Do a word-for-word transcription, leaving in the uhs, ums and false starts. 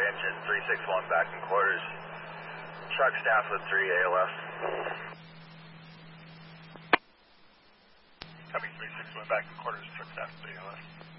engine, three six one back in quarters. Truck staff with three A L F. Copy three six one back in quarters, truck staff three A L F.